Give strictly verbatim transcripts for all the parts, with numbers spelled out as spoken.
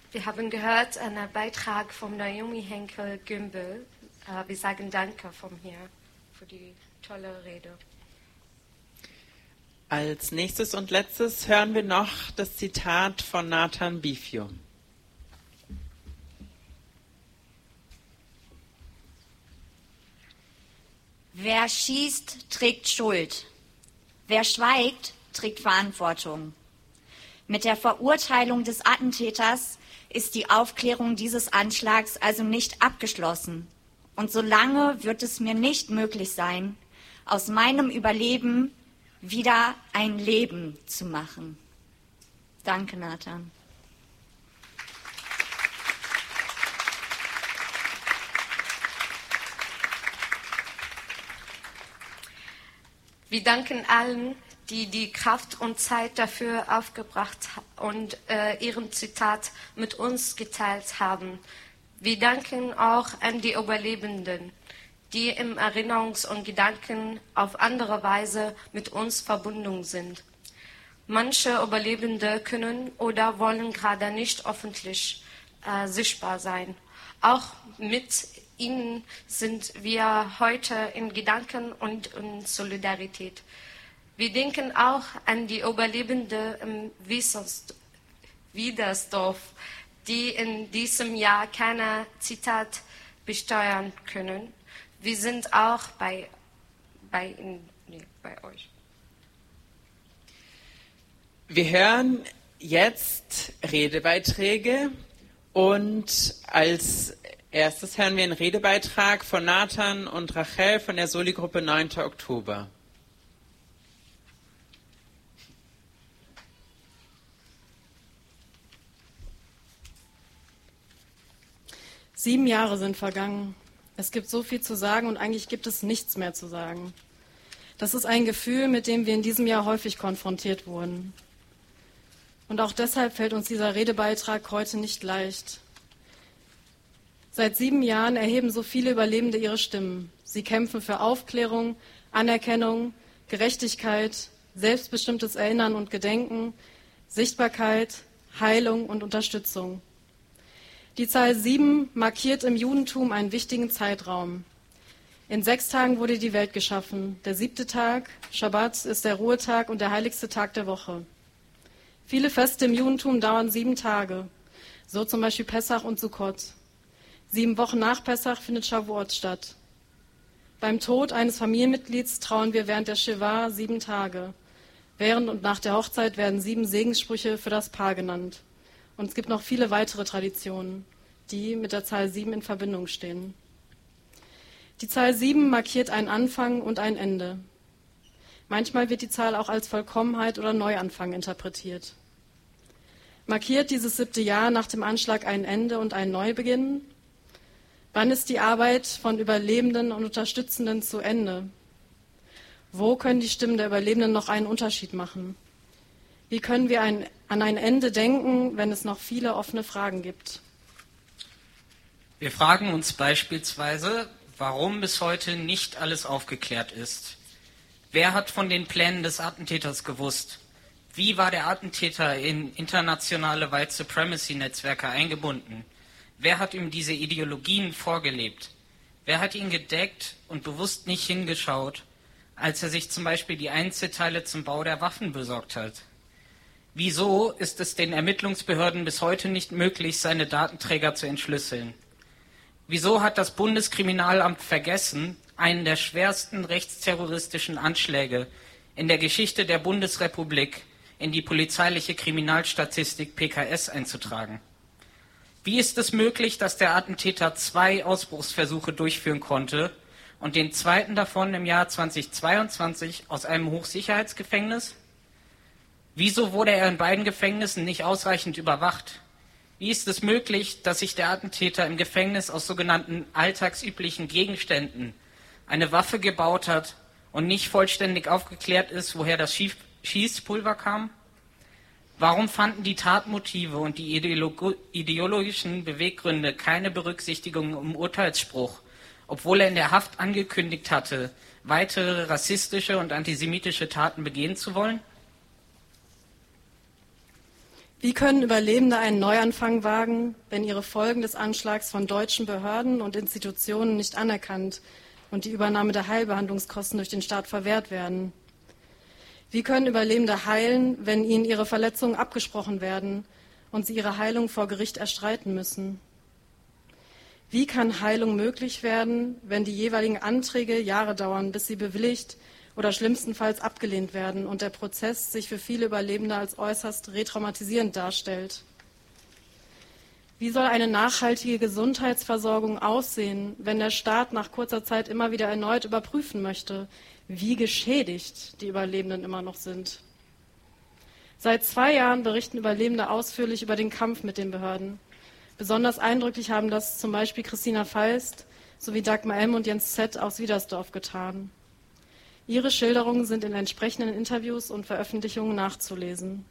Wir haben gehört einen Beitrag von Naomi Henkel-Gümbel. Wir sagen Danke von hier für die tolle Rede. Als nächstes und letztes hören wir noch das Zitat von Nathan Bifio. Wer schießt, trägt Schuld. Wer schweigt, trägt Verantwortung. Mit der Verurteilung des Attentäters ist die Aufklärung dieses Anschlags also nicht abgeschlossen. Und solange wird es mir nicht möglich sein, aus meinem Überleben wieder ein Leben zu machen. Danke, Nathan. Wir danken allen, die die Kraft und Zeit dafür aufgebracht und äh, ihren Zitat mit uns geteilt haben. Wir danken auch an die Überlebenden, die im Erinnerungs- und Gedanken auf andere Weise mit uns verbunden sind. Manche Überlebende können oder wollen gerade nicht öffentlich äh, sichtbar sein. Auch mit ihnen sind wir heute in Gedanken und in Solidarität. Wir denken auch an die Überlebenden im Wiedersdorf, die in diesem Jahr keine Zitat besteuern können. Wir sind auch bei, bei, nee, bei euch. Wir hören jetzt Redebeiträge und als erstes hören wir einen Redebeitrag von Nathan und Rachel von der Soli-Gruppe neunter Oktober. Sieben Jahre sind vergangen. Es gibt so viel zu sagen und eigentlich gibt es nichts mehr zu sagen. Das ist ein Gefühl, mit dem wir in diesem Jahr häufig konfrontiert wurden. Und auch deshalb fällt uns dieser Redebeitrag heute nicht leicht. Seit sieben Jahren erheben so viele Überlebende ihre Stimmen. Sie kämpfen für Aufklärung, Anerkennung, Gerechtigkeit, selbstbestimmtes Erinnern und Gedenken, Sichtbarkeit, Heilung und Unterstützung. Die Zahl sieben markiert im Judentum einen wichtigen Zeitraum. In sechs Tagen wurde die Welt geschaffen. Der siebte Tag, Schabbat, ist der Ruhetag und der heiligste Tag der Woche. Viele Feste im Judentum dauern sieben Tage, so zum Beispiel Pessach und Sukkot. Sieben Wochen nach Pessach findet Shavuot statt. Beim Tod eines Familienmitglieds trauern wir während der Shiva sieben Tage. Während und nach der Hochzeit werden sieben Segenssprüche für das Paar genannt. Und es gibt noch viele weitere Traditionen, die mit der Zahl sieben in Verbindung stehen. Die Zahl sieben markiert einen Anfang und ein Ende. Manchmal wird die Zahl auch als Vollkommenheit oder Neuanfang interpretiert. Markiert dieses siebte Jahr nach dem Anschlag ein Ende und einen Neubeginn? Wann ist die Arbeit von Überlebenden und Unterstützenden zu Ende? Wo können die Stimmen der Überlebenden noch einen Unterschied machen? Wie können wir ein, an ein Ende denken, wenn es noch viele offene Fragen gibt? Wir fragen uns beispielsweise, warum bis heute nicht alles aufgeklärt ist. Wer hat von den Plänen des Attentäters gewusst? Wie war der Attentäter in internationale White Supremacy-Netzwerke eingebunden? Wer hat ihm diese Ideologien vorgelebt? Wer hat ihn gedeckt und bewusst nicht hingeschaut, als er sich zum Beispiel die Einzelteile zum Bau der Waffen besorgt hat? Wieso ist es den Ermittlungsbehörden bis heute nicht möglich, seine Datenträger zu entschlüsseln? Wieso hat das Bundeskriminalamt vergessen, einen der schwersten rechtsterroristischen Anschläge in der Geschichte der Bundesrepublik in die polizeiliche Kriminalstatistik P K S einzutragen? Wie ist es möglich, dass der Attentäter zwei Ausbruchsversuche durchführen konnte und den zweiten davon im Jahr zweitausendzweiundzwanzig aus einem Hochsicherheitsgefängnis? Wieso wurde er in beiden Gefängnissen nicht ausreichend überwacht? Wie ist es möglich, dass sich der Attentäter im Gefängnis aus sogenannten alltagsüblichen Gegenständen eine Waffe gebaut hat und nicht vollständig aufgeklärt ist, woher das Schießpulver kam? Warum fanden die Tatmotive und die ideolo- ideologischen Beweggründe keine Berücksichtigung im Urteilsspruch, obwohl er in der Haft angekündigt hatte, weitere rassistische und antisemitische Taten begehen zu wollen? Wie können Überlebende einen Neuanfang wagen, wenn ihre Folgen des Anschlags von deutschen Behörden und Institutionen nicht anerkannt und die Übernahme der Heilbehandlungskosten durch den Staat verwehrt werden? Wie können Überlebende heilen, wenn ihnen ihre Verletzungen abgesprochen werden und sie ihre Heilung vor Gericht erstreiten müssen? Wie kann Heilung möglich werden, wenn die jeweiligen Anträge Jahre dauern, bis sie bewilligt oder schlimmstenfalls abgelehnt werden und der Prozess sich für viele Überlebende als äußerst retraumatisierend darstellt? Wie soll eine nachhaltige Gesundheitsversorgung aussehen, wenn der Staat nach kurzer Zeit immer wieder erneut überprüfen möchte, wie geschädigt die Überlebenden immer noch sind? Seit zwei Jahren berichten Überlebende ausführlich über den Kampf mit den Behörden. Besonders eindrücklich haben das zum Beispiel Christina Feist sowie Dagmar M. und Jens Z. aus Wiedersdorf getan. Ihre Schilderungen sind in entsprechenden Interviews und Veröffentlichungen nachzulesen.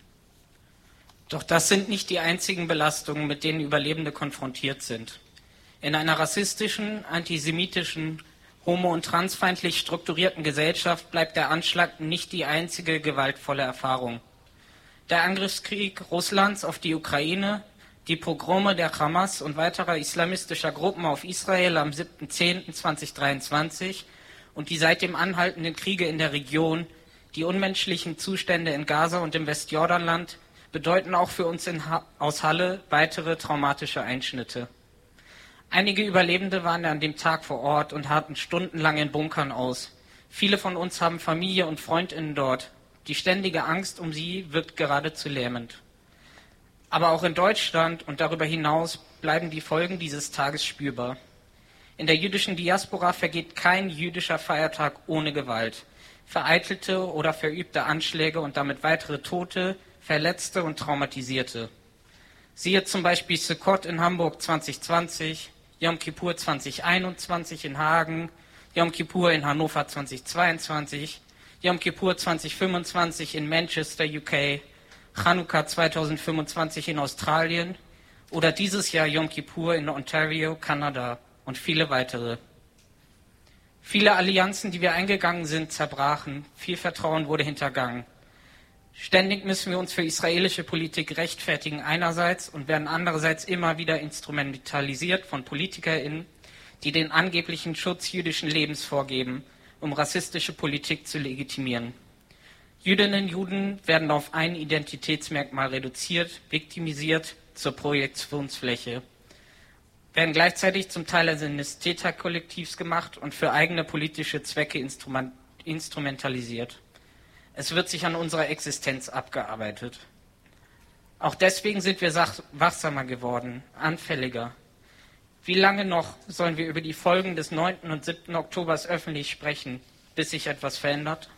Doch das sind nicht die einzigen Belastungen, mit denen Überlebende konfrontiert sind. In einer rassistischen, antisemitischen, homo- und transfeindlich strukturierten Gesellschaft bleibt der Anschlag nicht die einzige gewaltvolle Erfahrung. Der Angriffskrieg Russlands auf die Ukraine, die Pogrome der Hamas und weiterer islamistischer Gruppen auf Israel am siebten zehnten zweitausenddreiundzwanzig und die seitdem anhaltenden Kriege in der Region, die unmenschlichen Zustände in Gaza und im Westjordanland bedeuten auch für uns in ha- aus Halle weitere traumatische Einschnitte. Einige Überlebende waren an dem Tag vor Ort und harrten stundenlang in Bunkern aus. Viele von uns haben Familie und FreundInnen dort. Die ständige Angst um sie wirkt geradezu lähmend. Aber auch in Deutschland und darüber hinaus bleiben die Folgen dieses Tages spürbar. In der jüdischen Diaspora vergeht kein jüdischer Feiertag ohne Gewalt. Vereitelte oder verübte Anschläge und damit weitere Tote, Verletzte und Traumatisierte. Siehe zum Beispiel Sukkot in Hamburg zwanzig zwanzig, Yom Kippur zwanzig einundzwanzig in Hagen, Yom Kippur in Hannover zwanzig zweiundzwanzig, Yom Kippur zwanzig fünfundzwanzig in Manchester, U K, Chanukka zweitausendfünfundzwanzig in Australien oder dieses Jahr Yom Kippur in Ontario, Kanada und viele weitere. Viele Allianzen, die wir eingegangen sind, zerbrachen, viel Vertrauen wurde hintergangen. Ständig müssen wir uns für israelische Politik rechtfertigen einerseits und werden andererseits immer wieder instrumentalisiert von PolitikerInnen, die den angeblichen Schutz jüdischen Lebens vorgeben, um rassistische Politik zu legitimieren. Jüdinnen und Juden werden auf ein Identitätsmerkmal reduziert, viktimisiert, zur Projektionsfläche, werden gleichzeitig zum Teil eines Täterkollektivs gemacht und für eigene politische Zwecke instrument- instrumentalisiert. Es wird sich an unserer Existenz abgearbeitet. Auch deswegen sind wir sach- wachsamer geworden, anfälliger. Wie lange noch sollen wir über die Folgen des neunten und siebten Oktobers öffentlich sprechen, bis sich etwas verändert?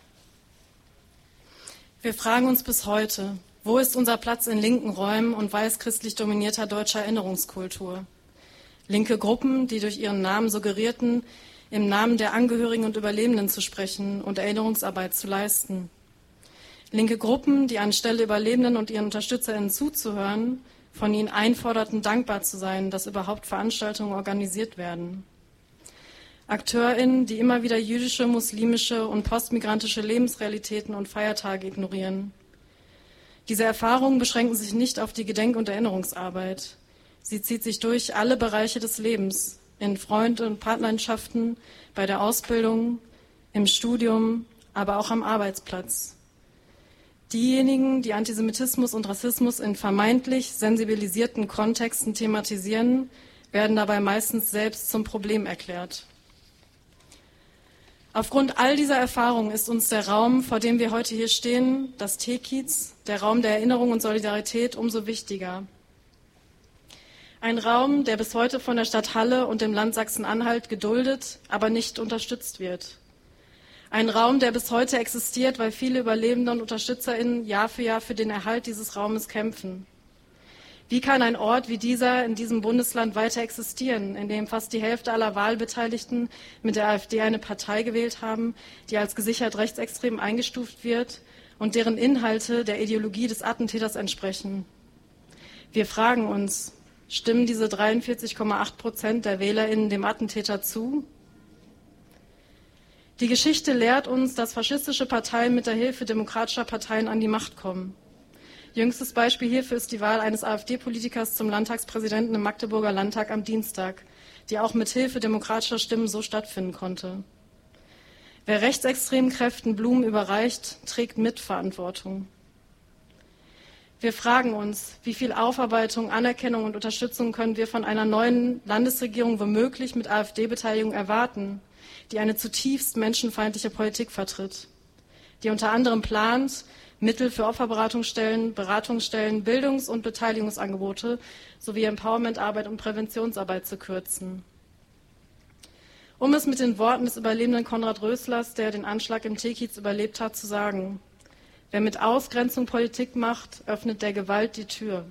Wir fragen uns bis heute, wo ist unser Platz in linken Räumen und weißchristlich dominierter deutscher Erinnerungskultur? Linke Gruppen, die durch ihren Namen suggerierten, im Namen der Angehörigen und Überlebenden zu sprechen und Erinnerungsarbeit zu leisten. Linke Gruppen, die anstelle Überlebenden und ihren UnterstützerInnen zuzuhören, von ihnen einforderten, dankbar zu sein, dass überhaupt Veranstaltungen organisiert werden. AkteurInnen, die immer wieder jüdische, muslimische und postmigrantische Lebensrealitäten und Feiertage ignorieren. Diese Erfahrungen beschränken sich nicht auf die Gedenk- und Erinnerungsarbeit. Sie zieht sich durch alle Bereiche des Lebens, in Freund- und Partnerschaften, bei der Ausbildung, im Studium, aber auch am Arbeitsplatz. Diejenigen, die Antisemitismus und Rassismus in vermeintlich sensibilisierten Kontexten thematisieren, werden dabei meistens selbst zum Problem erklärt. Aufgrund all dieser Erfahrungen ist uns der Raum, vor dem wir heute hier stehen, das T-Kiez, der Raum der Erinnerung und Solidarität, umso wichtiger. Ein Raum, der bis heute von der Stadt Halle und dem Land Sachsen-Anhalt geduldet, aber nicht unterstützt wird. Ein Raum, der bis heute existiert, weil viele Überlebende und UnterstützerInnen Jahr für Jahr für den Erhalt dieses Raumes kämpfen. Wie kann ein Ort wie dieser in diesem Bundesland weiter existieren, in dem fast die Hälfte aller Wahlbeteiligten mit der AfD eine Partei gewählt haben, die als gesichert rechtsextrem eingestuft wird und deren Inhalte der Ideologie des Attentäters entsprechen? Wir fragen uns, stimmen diese dreiundvierzig Komma acht Prozent der WählerInnen dem Attentäter zu? Die Geschichte lehrt uns, dass faschistische Parteien mit der Hilfe demokratischer Parteien an die Macht kommen. Jüngstes Beispiel hierfür ist die Wahl eines AfD-Politikers zum Landtagspräsidenten im Magdeburger Landtag am Dienstag, die auch mit Hilfe demokratischer Stimmen so stattfinden konnte. Wer rechtsextremen Kräften Blumen überreicht, trägt Mitverantwortung. Wir fragen uns, wie viel Aufarbeitung, Anerkennung und Unterstützung können wir von einer neuen Landesregierung womöglich mit AfD-Beteiligung erwarten, die eine zutiefst menschenfeindliche Politik vertritt, die unter anderem plant, Mittel für Opferberatungsstellen, Beratungsstellen, Bildungs- und Beteiligungsangebote sowie Empowermentarbeit und Präventionsarbeit zu kürzen. Um es mit den Worten des Überlebenden Konrad Röslers, der den Anschlag im Teekiez überlebt hat, zu sagen: Wer mit Ausgrenzung Politik macht, öffnet der Gewalt die Tür.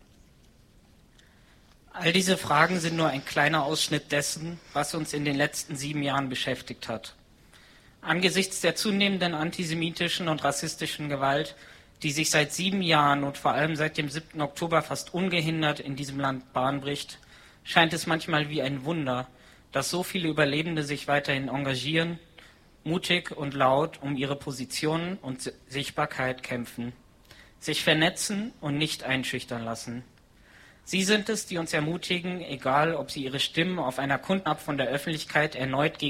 All diese Fragen sind nur ein kleiner Ausschnitt dessen, was uns in den letzten sieben Jahren beschäftigt hat. Angesichts der zunehmenden antisemitischen und rassistischen Gewalt, die sich seit sieben Jahren und vor allem seit dem siebten Oktober fast ungehindert in diesem Land Bahn bricht, scheint es manchmal wie ein Wunder, dass so viele Überlebende sich weiterhin engagieren, mutig und laut um ihre Positionen und Sichtbarkeit kämpfen, sich vernetzen und nicht einschüchtern lassen. Sie sind es, die uns ermutigen, egal ob sie ihre Stimmen auf einer Kundgebung von der Öffentlichkeit erneut gegen